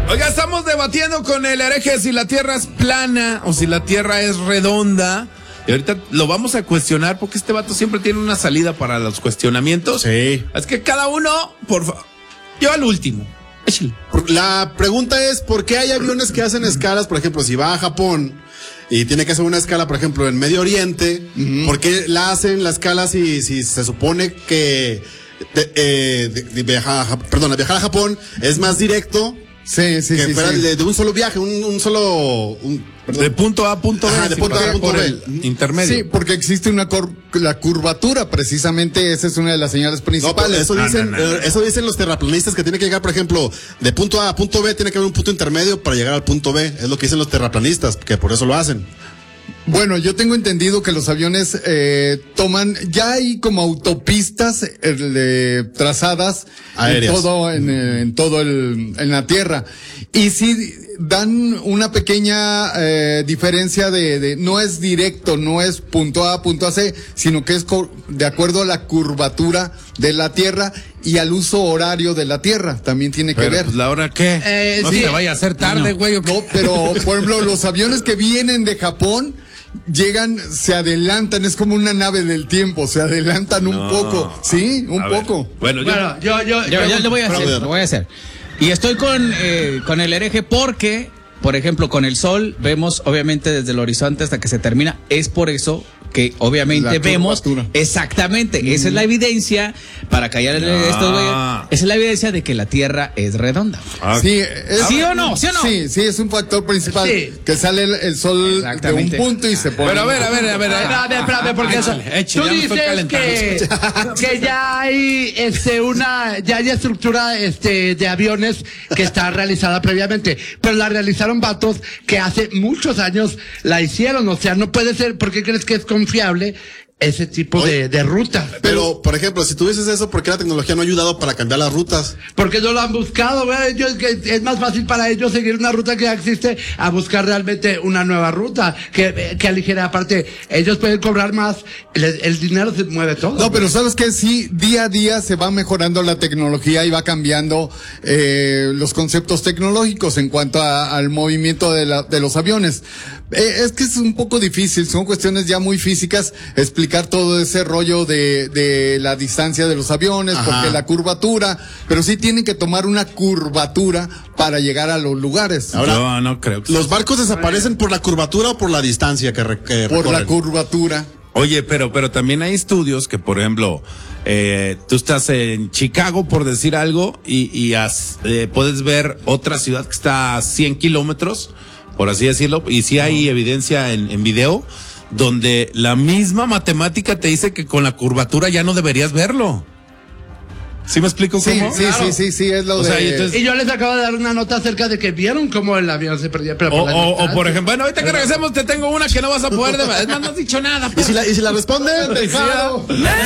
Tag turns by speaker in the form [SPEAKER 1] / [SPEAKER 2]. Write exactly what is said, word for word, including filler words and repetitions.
[SPEAKER 1] Oiga, estamos debatiendo con el hereje si la Tierra es plana o si la Tierra es redonda. Y ahorita lo vamos a cuestionar porque este vato siempre tiene una salida para los cuestionamientos.
[SPEAKER 2] Sí.
[SPEAKER 1] Es que cada uno, por favor, yo al último.
[SPEAKER 2] La pregunta es, ¿por qué hay aviones que hacen escalas? Por ejemplo, si va a Japón y tiene que hacer una escala, por ejemplo, en Medio Oriente, uh-huh. ¿por qué la hacen la escala si, si se supone que de, eh, de, de viajar, perdón, viajar a Japón es más directo?
[SPEAKER 3] Sí, sí,
[SPEAKER 2] que
[SPEAKER 3] sí.
[SPEAKER 2] fuera
[SPEAKER 3] sí.
[SPEAKER 2] De, de un solo viaje, un, un solo... Un,
[SPEAKER 1] de punto A a punto B.
[SPEAKER 2] Ajá, de punto A a punto B.
[SPEAKER 1] Intermedio.
[SPEAKER 3] Sí, porque existe una cor la curvatura, precisamente esa es una de las señales principales.
[SPEAKER 2] No, eso dicen,
[SPEAKER 1] no, no, no.
[SPEAKER 2] eso dicen los terraplanistas, que tiene que llegar, por ejemplo, de punto A a punto B, tiene que haber un punto intermedio para llegar al punto B. Es lo que dicen los terraplanistas, que por eso lo hacen.
[SPEAKER 3] Bueno, yo tengo entendido que los aviones eh, toman, ya hay como autopistas eh, trazadas
[SPEAKER 2] aéreas
[SPEAKER 3] en todo, en, eh, en todo el, en la tierra. Y sí dan una pequeña eh, diferencia de, de, no es directo, no es punto A, punto A C, sino que es de acuerdo a la curvatura de la tierra y al uso horario de la tierra, también tiene que
[SPEAKER 1] pero,
[SPEAKER 3] ver.
[SPEAKER 1] Pues, ¿la hora qué?
[SPEAKER 3] Eh,
[SPEAKER 1] no
[SPEAKER 3] sí.
[SPEAKER 1] se vaya a hacer tarde, güey.
[SPEAKER 3] No, no, pero, por ejemplo, los aviones que vienen de Japón, llegan, se adelantan, es como una nave del tiempo, se adelantan no. un poco, ¿sí? Un
[SPEAKER 1] a
[SPEAKER 3] poco.
[SPEAKER 1] Ver. Bueno, yo,
[SPEAKER 4] bueno, yo, yo,
[SPEAKER 5] yo, yo, yo lo voy a hacer,
[SPEAKER 2] pero,
[SPEAKER 5] lo voy a hacer. Y estoy con, eh, con el hereje porque, por ejemplo, con el sol vemos obviamente desde el horizonte hasta que se termina, es por eso que obviamente la vemos exactamente, mm. esa es la evidencia para callar no. esto, güey. Esa es la evidencia de que la Tierra es redonda.
[SPEAKER 3] Ah. Sí, es,
[SPEAKER 5] ¿Sí o no? ¿Sí o no?
[SPEAKER 3] Sí, sí, es un factor principal sí. que sale el, el sol de un punto y se pone.
[SPEAKER 1] Pero a ver, a ver, a ver, a ver,
[SPEAKER 4] a ver, espérame, porque eso, tú dices que, que ya hay este una ya hay estructura este de aviones que está realizada previamente, pero la realizaron vatos que hace muchos años la hicieron, o sea, no puede ser, ¿por qué crees que es confiable ese tipo Oye, de, de ruta?
[SPEAKER 2] Pero, por ejemplo, si tú dices eso, ¿por qué la tecnología no ha ayudado para cambiar las rutas?
[SPEAKER 4] Porque no lo han buscado, ¿verdad? Ellos, que es más fácil para ellos seguir una ruta que ya existe a buscar realmente una nueva ruta que, que aligera. Aparte, ellos pueden cobrar más, el, el dinero se mueve todo.
[SPEAKER 3] No, pero ¿sabes qué? Sí, día a día se va mejorando la tecnología y va cambiando eh, los conceptos tecnológicos en cuanto a, al movimiento de, la, de los aviones. Eh, es que es un poco difícil, son cuestiones ya muy físicas, explicar todo ese rollo de, de la distancia de los aviones, Ajá. porque la curvatura, pero sí tienen que tomar una curvatura para llegar a los lugares.
[SPEAKER 1] Ahora, no, no creo que
[SPEAKER 2] ¿los sí. barcos desaparecen por la curvatura o por la distancia que, re, que
[SPEAKER 3] Por
[SPEAKER 2] recorren?
[SPEAKER 3] la curvatura.
[SPEAKER 1] Oye, pero, pero también hay estudios que, por ejemplo, eh, tú estás en Chicago, por decir algo, y, y has, eh, puedes ver otra ciudad que está a cien kilómetros, por así decirlo, y sí hay evidencia en, en video, donde la misma matemática te dice que con la curvatura ya no deberías verlo. ¿Sí me explico
[SPEAKER 3] sí,
[SPEAKER 1] cómo?
[SPEAKER 3] Sí,
[SPEAKER 1] claro.
[SPEAKER 3] sí, sí, sí, es lo
[SPEAKER 1] o
[SPEAKER 3] de...
[SPEAKER 1] Sea, y, entonces...
[SPEAKER 4] y yo les acabo de dar una nota acerca de que vieron cómo el avión se perdía. Pero
[SPEAKER 1] o,
[SPEAKER 4] por
[SPEAKER 1] o, o por ejemplo, bueno, ahorita que regresemos te tengo una que no vas a poder... De... Es más, no has dicho nada.
[SPEAKER 2] ¿Y si la, y si la responden?
[SPEAKER 1] Dejado.